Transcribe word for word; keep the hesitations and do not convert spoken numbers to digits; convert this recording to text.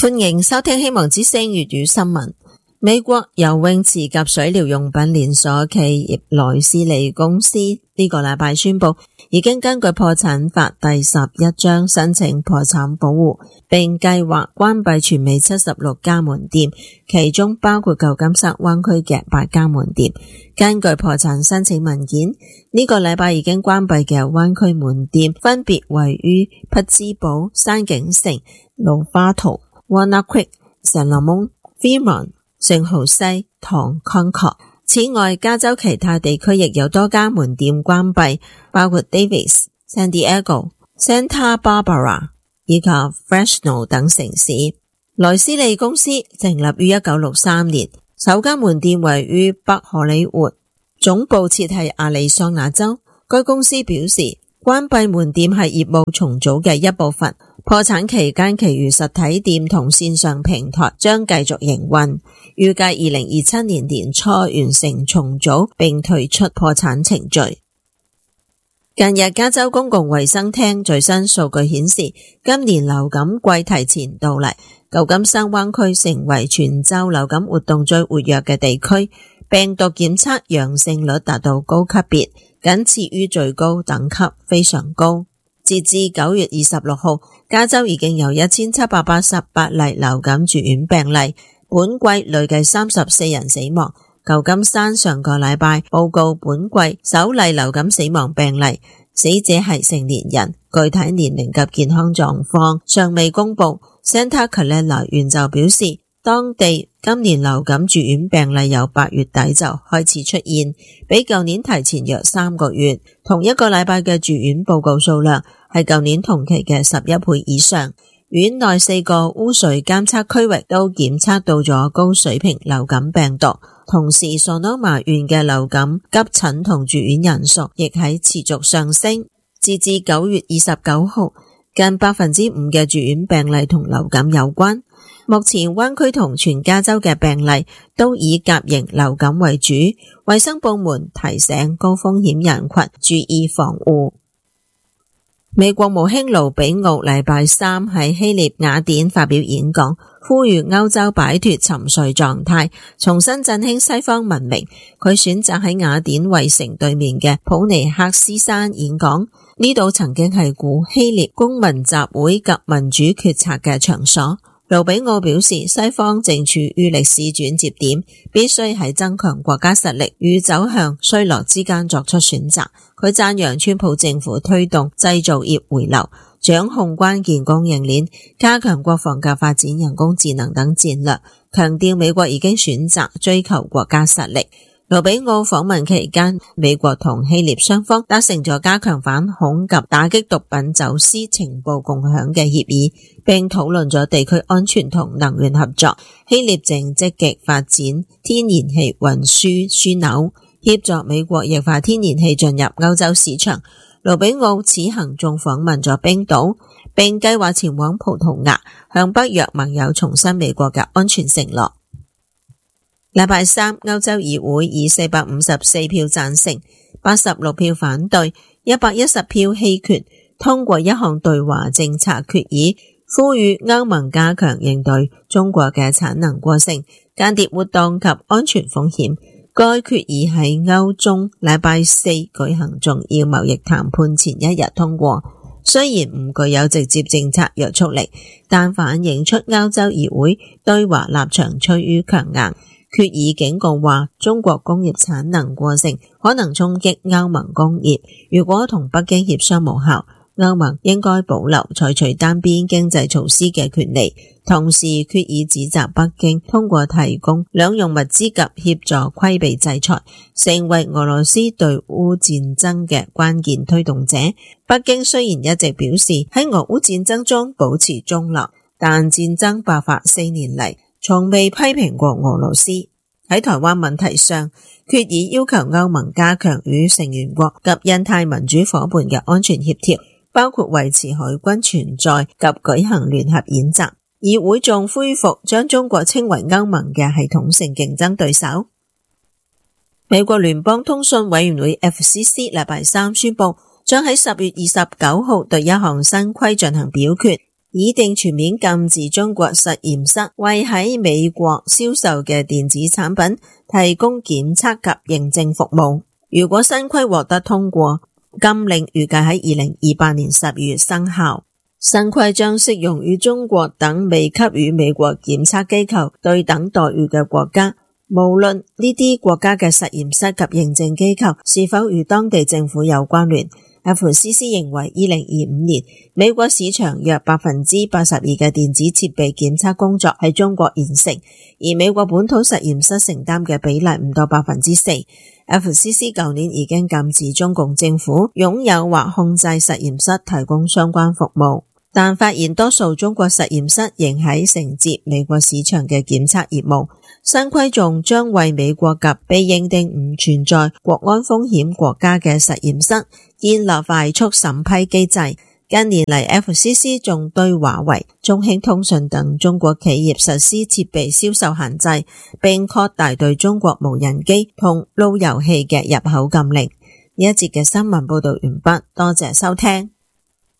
歡迎收聽希望之聲粵語新聞。美國游泳池及水療用品連鎖企業萊斯利公司呢個禮拜宣布，已經根據破產法第十一章申請破產保護，並計劃關閉全美七十六家門店，其中包括舊金山灣區嘅八家門店。根據破產申請文件，呢、這個禮拜已經關閉嘅灣區門店分別位於匹茲堡、山景城、盧花圖、Walnut Creek、聖羅蒙、Fremont、聖荷西同 Concord。此外，加州其他地區亦有多家門店關閉，包括 Davis、San Diego、Santa Barbara 以及 Fresno 等城市。萊斯利公司成立於一九六三年，首間門店位於北荷里活，總部設喺亞利桑那州。該公司表示，關閉門店係業務重組嘅一部分。破產期間，其餘實體店同線上平台將繼續營運，預計二零二七年年初完成重組並退出破產程序。近日，加州公共衛生廳最新數據顯示，今年流感季提前到嚟，舊金山灣區成為全州流感活動最活躍嘅地區，病毒檢測陽性率達到高級別，僅次於最高等級，非常高。截至九月二十六號，加州已經有一千七百八十八例流感住院病例，本季累計三十四人死亡。舊金山上個禮拜報告本季首例流感死亡病例，死者係成年人，具體年齡及健康狀況尚未公布。Santa Clara 縣就表示，當地今年流感住院病例由八月底就開始出現，比舊年提前約三個月。同一個禮拜嘅住院報告數量係舊年同期嘅十一倍以上。院內四個污水監測區域都檢測到咗高水平流感病毒，同時 Sonoma 縣嘅流感急診同住院人數亦喺持續上升。截至九月二十九號，近百分之五嘅住院病例同流感有關。目前灣區同全加州嘅病例都以甲型流感為主，衛生部門提醒高風險人群注意防護。美國務卿盧比奧禮拜三喺希臘雅典發表演講，呼籲歐洲擺脫沉睡狀態，重新振興西方文明。佢選擇喺雅典衛城對面嘅普尼克斯山演講，呢度曾經係古希臘公民集會及民主決策嘅場所。盧比奧表示，西方正處於歷史轉折點，必須喺增強國家實力與走向衰落之間作出選擇。佢讚揚川普政府推動製造業回流，掌控關鍵供應鏈，加強國防及發展人工智能等戰略，強調美國已經選擇追求國家實力。盧比奧訪問期間，美國同希臘雙方達成咗加強反恐及打擊毒品走私情報共享嘅協議，並討論咗地區安全同能源合作。希臘正積極發展天然氣運輸樞紐，協助美國液化天然氣進入歐洲市場。盧比奧此行仲訪問咗冰島，並計劃前往葡萄牙，向北約盟友重申美國嘅安全承諾。禮拜三，歐洲議會以四百五十四票贊成、八十六票反對、一百一十票棄權通過一項對華政策決議，呼籲歐盟加強應對中國嘅產能過剩、間諜活動及安全風險。該決議喺歐中禮拜四舉行重要貿易談判前一日通過，雖然唔具有直接政策約束力，但反映出歐洲議會對華立場趨於強硬。決議警告話，中國工業產能過剩可能衝擊歐盟工業，如果同北京協商無效，歐盟應該保留採取單邊經濟措施嘅權利。同時，決議指責北京通過提供兩用物資及協助規避制裁，成為俄羅斯對烏戰爭嘅關鍵推動者。北京雖然一直表示喺俄烏戰爭中保持中立，但戰爭爆發四年嚟，從未批評過俄羅斯。喺台灣問題上，決議要求歐盟加強與成員國及印太民主夥伴嘅安全協調，包括維持海軍存在及舉行聯合演習。議會仲恢復將中國稱為歐盟嘅系統性競爭對手。美國聯邦通訊委員會 F C C 禮拜三宣布，將喺十月二十九號對一項新規進行表決。 擬定全面禁止中國實驗室為喺美國銷售嘅電子產品提供檢測及認證服務。如果新規獲得通過，禁令預計喺二零二八年十二月生效。新規將適用於中國等未給予美國檢測機構對等待遇嘅國家，無論呢啲國家嘅實驗室及認證機構是否與當地政府有關聯。F C C 認為二零二五年美國市場約百分之八十二嘅電子設備檢測工作喺中國完成，而美國本土實驗室承擔嘅比例唔到百分之四。F C C 舊年已經禁止中共政府擁有或控制實驗室提供相關服務，但發現多數中國實驗室仍喺承接美國市場嘅檢測業務。新規仲將為美國及被認定唔存在國安風險國家嘅實驗室建立快速審批機制。近年嚟 F C C 仲對華為、中興通訊等中國企業實施設備銷售限制，並擴大對中國無人機同路由器嘅入口禁令。呢一節嘅新聞報道完畢，多謝收聽。